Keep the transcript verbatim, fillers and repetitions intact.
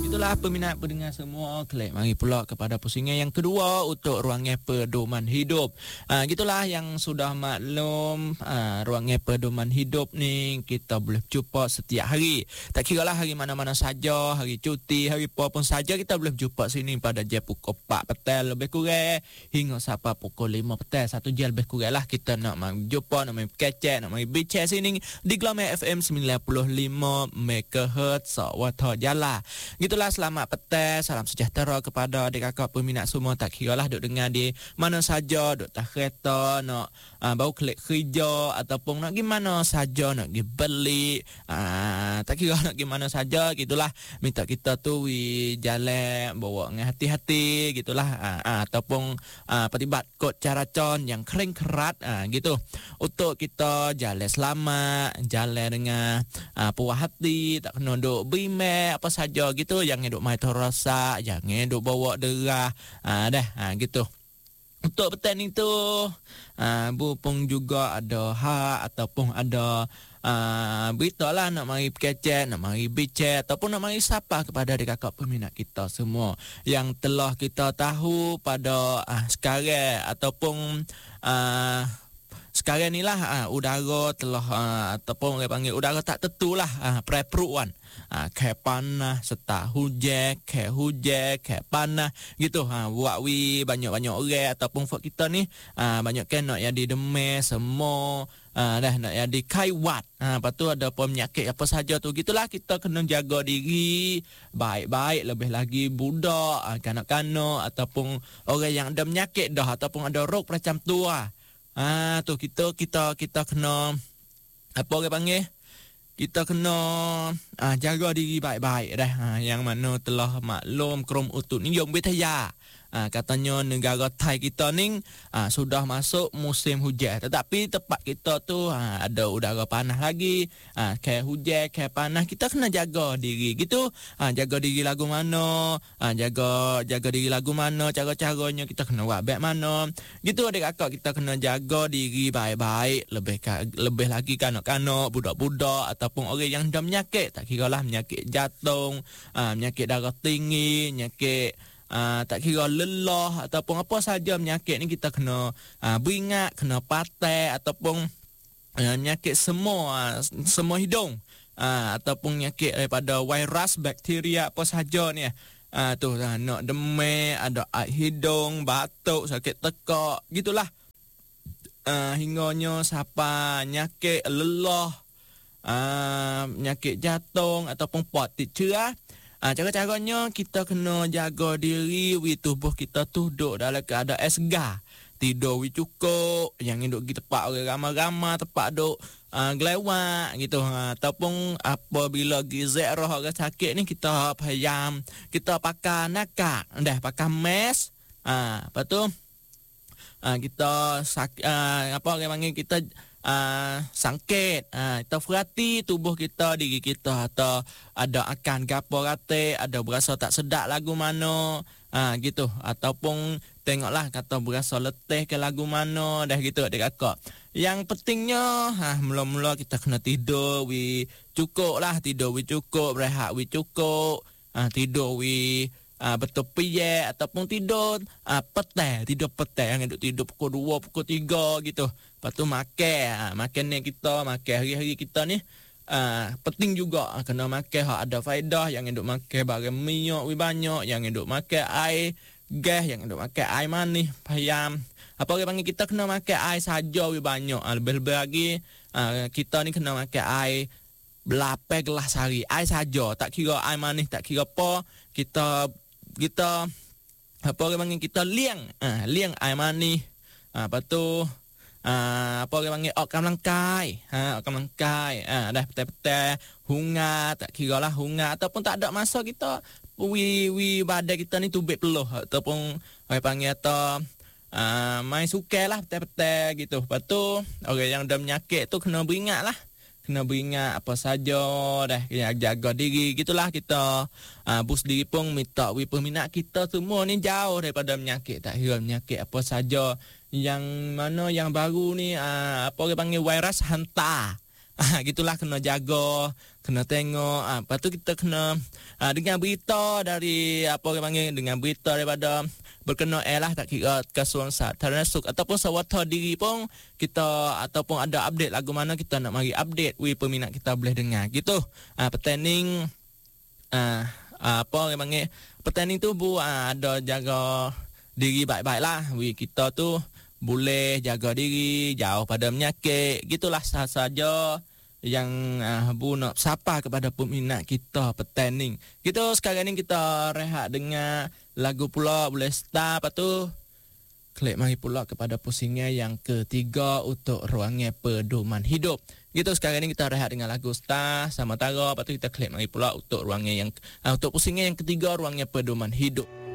Itulah peminat pendengar semua, klik mari pula kepada pusingan yang kedua untuk ruangan pedoman hidup. Ah, gitulah yang sudah maklum, ah, ruangan pedoman hidup ni kita boleh jumpa setiap hari. Tak kira lah hari mana-mana saja, hari cuti, hari apa pun saja kita boleh jumpa sini pada jam pukul empat petang lebih kurang hingga sampai pukul lima petang. Satu jam lebih kurang lah kita nak mari jumpa, nak mari kecek, nak mari bincang sini di Glamour F M sembilan puluh lima megahertz Sawata Jala. Gitulah, selamat petang, salam sejahtera kepada adik kakak peminat semua. Tak kira lah duk dengar di mana saja, duk tak kereta, nak uh, baru klik kerja ataupun nak gimana saja, nak pergi beli, uh, tak kira nak gimana saja. Gitulah, minta kita tu wi jalan bawa dengan hati-hati gitulah, uh, uh, ataupun uh, pertibat kod cara con yang kering kerat, uh, gitu, untuk kita jalan selamat, jalan dengan uh, puas hati, tak kena duk berimek apa saja gitu, jangan duk main terasa, jangan duk bawa derah, ah dah, ah gitu. Untuk petang itu, ah bu pun juga ada hak ataupun ada ah berita lah nak mari kecek, nak mari bincang ataupun nak mari sapa kepada adik kakak peminat kita semua yang telah kita tahu pada ah sekarang ataupun ah sekarang ni lah, uh, udara telah uh, ataupun orang panggil udara tak tentu lah, uh, preperuan, uh, ke panas, serta hujan, ke hujan, ke panas gitu. Uh, buat wi banyak-banyak orang ataupun buat kita ni uh, banyak kan nak jadi demam semua, uh, dah nak jadi kaiwat. Uh, lepas tu ada penyakit apa saja tu. Gitulah, kita kena jaga diri baik-baik, lebih lagi budak, uh, kanak-kanak ataupun orang yang ada penyakit dah ataupun ada rog macam tu lah. Ah tu kita kita kita kena apa orang panggil? Kita kena ah, jaga diri baik-baik dah. Ah, yang mana telah maklum Krom Utut Niaga Wilayah. Ah, katanya negara Thai kita ni ah, sudah masuk musim hujan. Tetapi tempat kita tu ah, ada udara panas lagi. Ah, kayak hujan, kayak panas. Kita kena jaga diri gitu. Ah, jaga diri lagu mana. Ah, jaga jaga diri lagu mana. Cara-caranya kita kena buat baik mana. Gitu adik kakak, kita kena jaga diri baik-baik. Lebih lebih lagi kanak-kanak, budak-budak ataupun orang yang ada penyakit. Tak kira lah penyakit jantung, ah, penyakit darah tinggi, penyakit Uh, tak kira lelah ataupun apa saja penyakit ni kita kena uh, beringat, kena patai ataupun uh, penyakit semua uh, semua hidung uh, ataupun penyakit daripada virus, bakteria apa saja ni uh, tu uh, nak demam, ada air hidung, batuk, sakit tekak gitulah, uh, hingganya siapa penyakit lelah, uh, penyakit jantung ataupun potit cerah. Ah, cara-caranya kita kena jaga diri, wi tubuh kita tu duduk dalam keadaan segar. Tidur wi cukup, jangan duduk pergi tempat orang ramai-ramai, tempat duduk uh, gelewak gitu. Ha, ataupun apabila gizek roh orang sakit ni, kita payam, kita pakai nakak, dah pakai mask. Ah, ha, lepas tu uh, kita sak, uh, apa orang panggil kita Uh, sangkit, uh, kita perhati tubuh kita, diri kita, atau ada akan gapo rate, ada berasa tak sedap lagu mana, uh, gitu, ataupun tengoklah kata berasa letih ke lagu mana, dah gitu adik kakak. Yang pentingnya uh, mula-mula kita kena tidur wi cukup lah, tidur wi cukup, rehat wi cukup, uh, tidur wi Uh, betul piyek ataupun tidur uh, petang, tidur petang, duduk tidur pukul dua, pukul tiga gitu. Lepas tu makan, uh, makan ni kita, makan hari-hari kita ni uh, penting juga, uh, kena makan hak ada faedah, jangan duk makan barang minyak wi banyak, jangan duk makan air gas, jangan duk makan air manis, payam. Apa orang panggil, kita kena makan air saja wi banyak, uh, lebih-lebih lagi uh, kita ni kena makan air belapan gelas sehari, air saja, tak kira air manis, tak kira apa, kita kita apa orang panggil, kita liang ah, liang air manis, ah, lepas tu ah, apa orang panggil, ok kamlangkai, ha, ok kamlangkai, ah, dah petang-petang hungat, tak kira lah hungat ataupun tak ada masa kita wi wi badan kita ni tubik peluh ataupun orang panggil atau ah, main suka lah petang-petang gitu. Lepas tu orang yang ada penyakit tu kena beringat lah, kena beringat apa saja dah, kena jaga diri gitulah. Kita uh, bus diri pun minta wi peminat kita semua ni jauh daripada penyakit, tak kira penyakit apa saja yang mana yang baru ni, uh, apa orang panggil virus hantar. Ah, gitulah kena jaga, kena tengok. Ah, lepas tu kita kena ah, dengan berita dari apa orang panggil, dengan berita daripada berkenaan lah, tak kira Kasuan Sataran Suk ataupun Sawata Diri pun kita ataupun ada update lagu mana kita nak mari update, we peminat kita boleh dengar gitu. Ah, pertanding ah, apa orang panggil, pertanding tu bu ah, ada jaga diri baik-baik lah. We kita tu boleh jaga diri, jauh pada penyakit. Gitulah sahaja yang uh, Bu nak sapa kepada peminat kita pertanding. Gitu sekarang ni kita rehat dengan lagu pula, boleh start. Lepas tu klik mari pula kepada pusingnya yang ketiga untuk Ruangnya Pedoman Hidup. Gitu sekarang ni kita rehat dengan lagu Star sama Tara. Lepas tu kita klik mari pula untuk ruangnya yang uh, untuk pusingnya yang ketiga, Ruangnya Pedoman Hidup.